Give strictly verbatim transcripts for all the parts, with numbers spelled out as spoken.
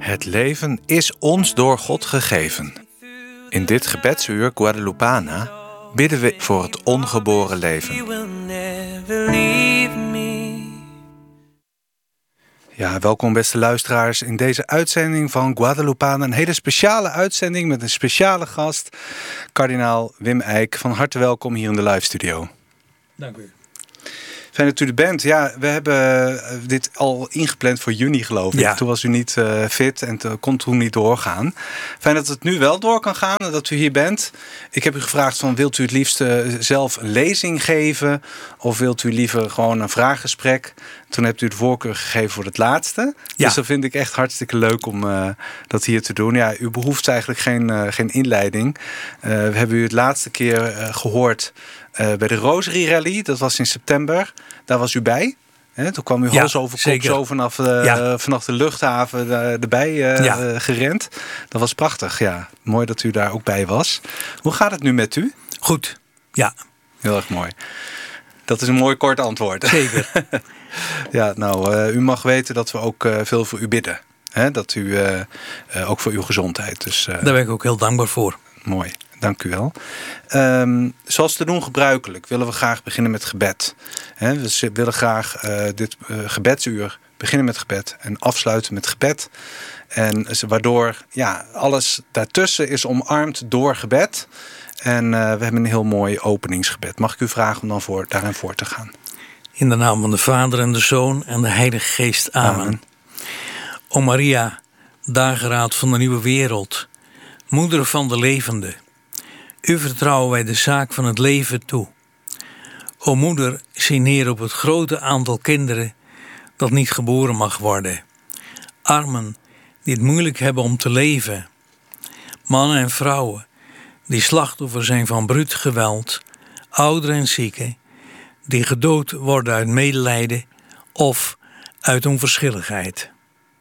Het leven is ons door God gegeven. In dit gebedsuur Guadalupana bidden we voor het ongeboren leven. Ja, welkom beste luisteraars in deze uitzending van Guadalupana. Een hele speciale uitzending met een speciale gast, kardinaal Wim Eijk. Van harte welkom hier in de live studio. Dank u. Fijn dat u er bent. Ja, we hebben dit al ingepland voor juni, geloof ik. Ja. Toen was u niet uh, fit en het kon toen niet doorgaan. Fijn dat het nu wel door kan gaan en dat u hier bent. Ik heb u gevraagd van, wilt u het liefst uh, zelf een lezing geven? Of wilt u liever gewoon een vraaggesprek? Toen hebt u de voorkeur gegeven voor het laatste. Ja. Dus dat vind ik echt hartstikke leuk om uh, dat hier te doen. Ja, u behoeft eigenlijk geen, uh, geen inleiding. Uh, we hebben u het laatste keer uh, gehoord uh, bij de Rosary Rally. Dat was in september. Daar was u bij. He, toen kwam u ja, hals over kop zo vanaf de, ja. vanaf de luchthaven uh, erbij uh, ja. uh, gerend. Dat was prachtig. Ja. Mooi dat u daar ook bij was. Hoe gaat het nu met u? Goed, ja. Heel erg mooi. Dat is een mooi kort antwoord. Zeker. Ja, nou, uh, u mag weten dat we ook uh, veel voor u bidden. He, dat u, uh, uh, ook voor uw gezondheid. Dus, uh, Daar ben ik ook heel dankbaar voor. Mooi, dank u wel. Um, zoals te doen gebruikelijk willen we graag beginnen met gebed. He, we willen graag uh, dit uh, gebedsuur beginnen met gebed en afsluiten met gebed. En waardoor ja, alles daartussen is omarmd door gebed. En uh, we hebben een heel mooi openingsgebed. Mag ik u vragen om dan voor, daarin voor te gaan? In de naam van de Vader en de Zoon en de Heilige Geest. Amen. Amen. O Maria, dageraad van de nieuwe wereld, moeder van de levende, u vertrouwen wij de zaak van het leven toe. O moeder, zie neer op het grote aantal kinderen dat niet geboren mag worden. Armen die het moeilijk hebben om te leven. Mannen en vrouwen die slachtoffer zijn van bruut geweld. Ouderen en zieken die gedood worden uit medelijden of uit onverschilligheid.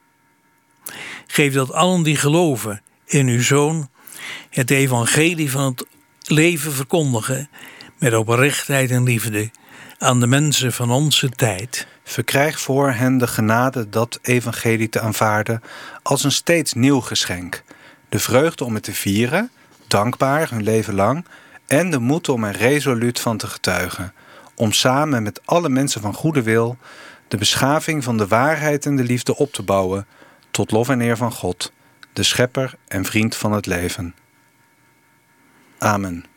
Geef dat allen die geloven in uw Zoon het evangelie van het leven verkondigen met oprechtheid en liefde aan de mensen van onze tijd. Verkrijg voor hen de genade dat evangelie te aanvaarden als een steeds nieuw geschenk. De vreugde om het te vieren, dankbaar hun leven lang, en de moed om er resoluut van te getuigen. Om samen met alle mensen van goede wil de beschaving van de waarheid en de liefde op te bouwen, tot lof en eer van God, de schepper en vriend van het leven. Amen.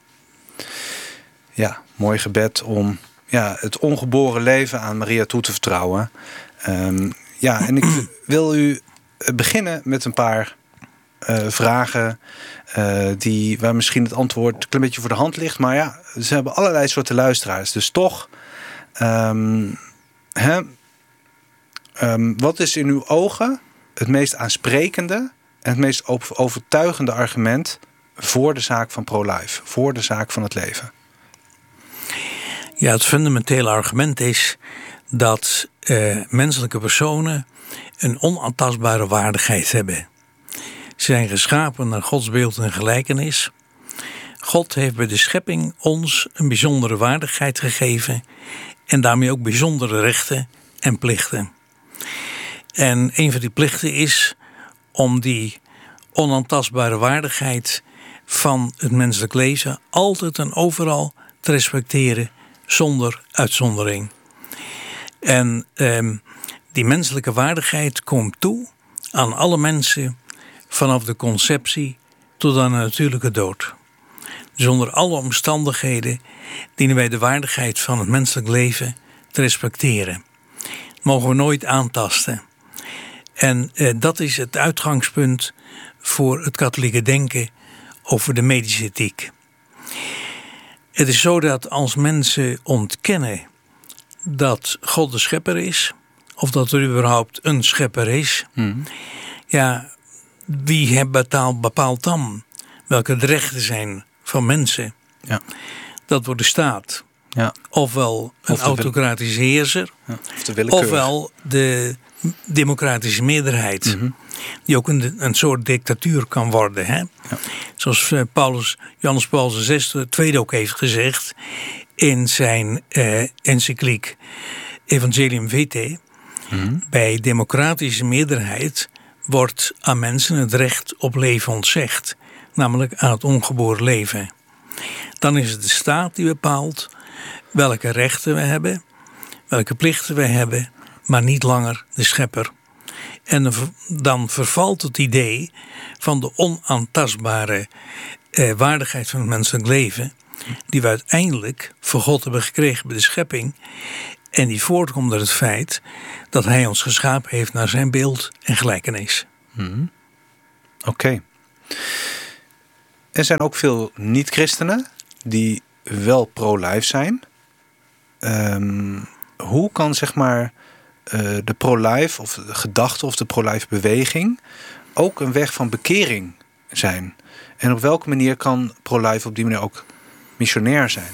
Ja, mooi gebed om ja, het ongeboren leven aan Maria toe te vertrouwen. Um, ja, en ik wil u beginnen met een paar uh, vragen uh, die, waar misschien het antwoord een klein beetje voor de hand ligt. Maar ja, ze hebben allerlei soorten luisteraars. Dus toch, um, hè, um, wat is in uw ogen het meest aansprekende en het meest overtuigende argument voor de zaak van pro-life, voor de zaak van het leven? Ja, het fundamentele argument is dat uh, menselijke personen een onaantastbare waardigheid hebben. Ze zijn geschapen naar Gods beeld en gelijkenis. God heeft bij de schepping ons een bijzondere waardigheid gegeven en daarmee ook bijzondere rechten en plichten. En een van die plichten is om die onaantastbare waardigheid van het menselijk leven altijd en overal te respecteren zonder uitzondering. En eh, die menselijke waardigheid komt toe aan alle mensen vanaf de conceptie tot aan de natuurlijke dood. Dus onder alle omstandigheden dienen wij de waardigheid van het menselijk leven te respecteren. Mogen we nooit aantasten. En eh, dat is het uitgangspunt voor het katholieke denken over de medische ethiek. Het is zo dat als mensen ontkennen dat God de schepper is, of dat er überhaupt een schepper is, mm. ja, wie bepaalt, bepaalt dan welke de rechten zijn van mensen? Ja. Dat wordt de staat. Ja. Ofwel een of autocratische heerser, ja. of de willekeur. Ofwel de democratische meerderheid, mm-hmm. die ook een, een soort dictatuur kan worden. Hè? Ja. Zoals Paulus, Johannes Paulus de zesde, tweede ook heeft gezegd in zijn uh, encycliek Evangelium Vitae. Mm-hmm. Bij democratische meerderheid wordt aan mensen het recht op leven ontzegd, namelijk aan het ongeboren leven. Dan is het de staat die bepaalt welke rechten we hebben, welke plichten we hebben, maar niet langer de schepper. En dan vervalt het idee van de onaantastbare eh, waardigheid van het menselijk leven, die we uiteindelijk van God hebben gekregen bij de schepping. En die voortkomt uit het feit dat hij ons geschapen heeft naar zijn beeld en gelijkenis. Hmm. Oké. Okay. Er zijn ook veel niet-christenen die wel pro-life zijn. Um, hoe kan zeg maar uh, de pro-life of de gedachte of de pro-life beweging ook een weg van bekering zijn? En op welke manier kan pro-life op die manier ook missionair zijn?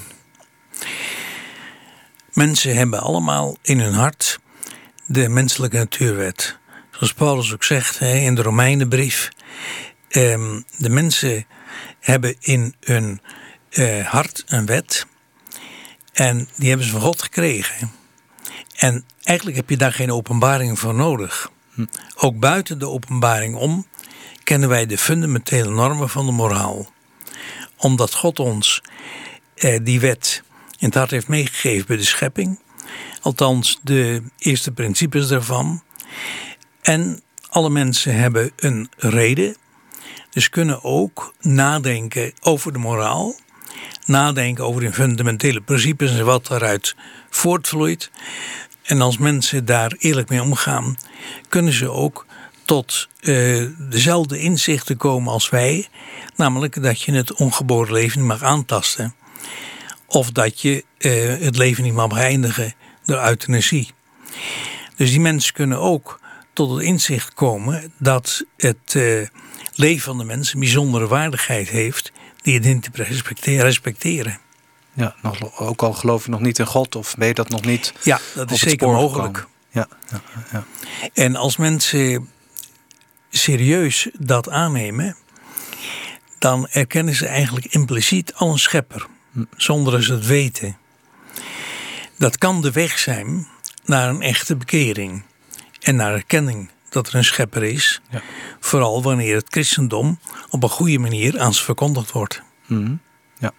Mensen hebben allemaal in hun hart de menselijke natuurwet. Zoals Paulus ook zegt in de Romeinenbrief. De mensen hebben in hun hart een wet. En die hebben ze van God gekregen. En eigenlijk heb je daar geen openbaring voor nodig. Ook buiten de openbaring om kennen wij de fundamentele normen van de moraal. Omdat God ons die wet in het hart heeft meegegeven bij de schepping. Althans, de eerste principes daarvan. En alle mensen hebben een reden. Dus kunnen ook nadenken over de moraal. Nadenken over de fundamentele principes en wat daaruit voortvloeit. En als mensen daar eerlijk mee omgaan, kunnen ze ook tot uh, dezelfde inzichten komen als wij. Namelijk dat je het ongeboren leven niet mag aantasten. Of dat je uh, het leven niet mag beëindigen door euthanasie. Dus die mensen kunnen ook tot het inzicht komen dat het uh, leven van de mens een bijzondere waardigheid heeft die je dient te respecteren. Ja, nog, ook al geloof je nog niet in God of ben je dat nog niet. Ja, dat is zeker mogelijk. Ja, ja, ja. En als mensen serieus dat aannemen, dan erkennen ze eigenlijk impliciet al een schepper. Zonder dat ze het weten. Dat kan de weg zijn naar een echte bekering. En naar erkenning dat er een schepper is. Ja. Vooral wanneer het christendom op een goede manier aan ze verkondigd wordt. Mm-hmm. Ja.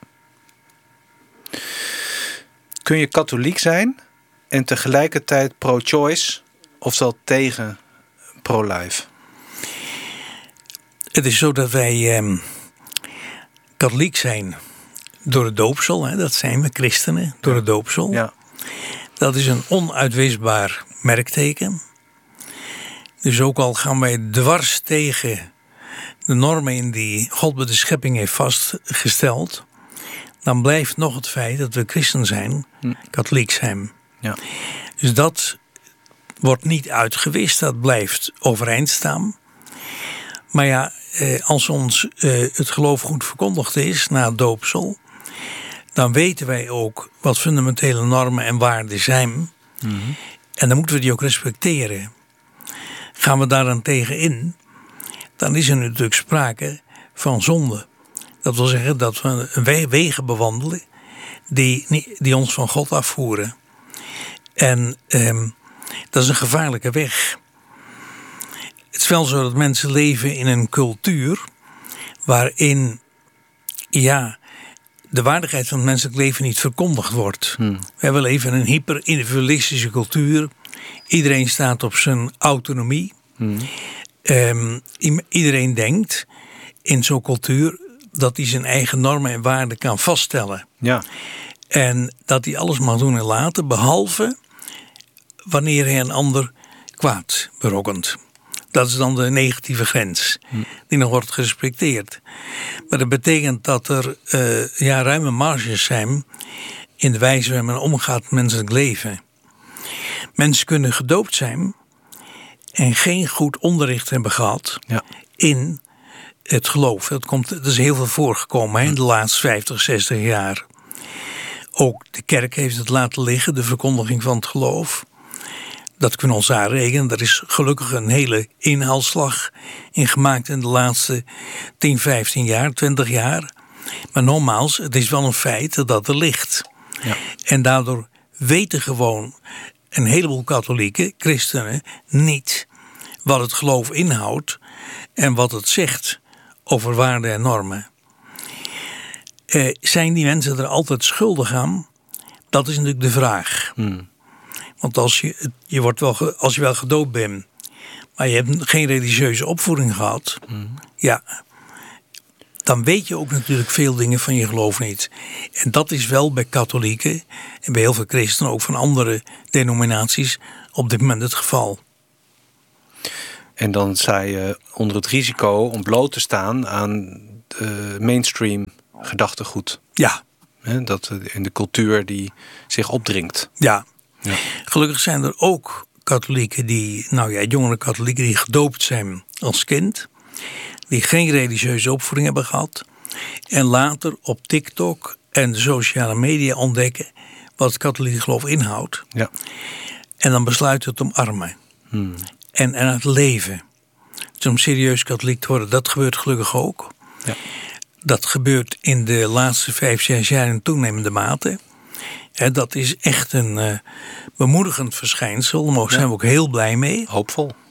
Kun je katholiek zijn en tegelijkertijd pro-choice, oftewel tegen pro-life? Het is zo dat wij eh, katholiek zijn door het doopsel. Hè, dat zijn we christenen, door het doopsel. Ja. Dat is een onuitwisbaar merkteken. Dus ook al gaan wij dwars tegen de normen in die God bij de schepping heeft vastgesteld, dan blijft nog het feit dat we christen zijn, hm. katholiek zijn. Ja. Dus dat wordt niet uitgewist, dat blijft overeind staan. Maar ja, als ons het geloof goed verkondigd is na het doopsel, dan weten wij ook wat fundamentele normen en waarden zijn. Mm-hmm. En dan moeten we die ook respecteren. Gaan we daar dan tegen in, dan is er natuurlijk sprake van zonde. Dat wil zeggen dat we wegen bewandelen die, die ons van God afvoeren. En eh, dat is een gevaarlijke weg. Het is wel zo dat mensen leven in een cultuur waarin ja, de waardigheid van het menselijk leven niet verkondigd wordt. Hmm. We hebben leven in een hyper-individualistische cultuur. Iedereen staat op zijn autonomie. Hmm. Um, iedereen denkt in zo'n cultuur dat hij zijn eigen normen en waarden kan vaststellen. Ja. En dat hij alles mag doen en laten, behalve wanneer hij een ander kwaad berokkent. Dat is dan de negatieve grens, hm. die nog wordt gerespecteerd. Maar dat betekent dat er uh, ja, ruime marges zijn in de wijze waarop men omgaat met menselijk leven. Mensen kunnen gedoopt zijn en geen goed onderricht hebben gehad ja. in het geloof. Dat, komt, dat is heel veel voorgekomen hè, in de laatste vijftig, zestig jaar. Ook de kerk heeft het laten liggen, de verkondiging van het geloof. Dat kunnen we ons aanrekenen. Er is gelukkig een hele inhaalslag in gemaakt in de laatste tien, vijftien jaar, twintig jaar. Maar nogmaals, het is wel een feit dat er ligt. Ja. En daardoor weten gewoon een heleboel katholieken, christenen, niet wat het geloof inhoudt en wat het zegt over waarden en normen. Eh, zijn die mensen er altijd schuldig aan? Dat is natuurlijk de vraag. Hmm. Want als je, je wordt wel, als je wel gedoopt bent, maar je hebt geen religieuze opvoeding gehad, hmm. ja, dan weet je ook natuurlijk veel dingen van je geloof niet. En dat is wel bij katholieken en bij heel veel christenen, ook van andere denominaties, op dit moment het geval. En dan sta je onder het risico om bloot te staan aan de mainstream gedachtegoed. Ja. He, dat in de cultuur die zich opdringt. Ja. ja. Gelukkig zijn er ook katholieken die, nou ja, jongere katholieken die gedoopt zijn als kind, die geen religieuze opvoeding hebben gehad en later op TikTok en de sociale media ontdekken wat het katholieke geloof inhoudt. Ja. En dan besluiten het omarmen. Hmm. En, en het leven. Dus om serieus katholiek te worden, dat gebeurt gelukkig ook. Ja. Dat gebeurt in de laatste vijf, zes jaar in toenemende mate. He, dat is echt een uh, bemoedigend verschijnsel. Daar ja. zijn we ook heel blij mee. Hoopvol.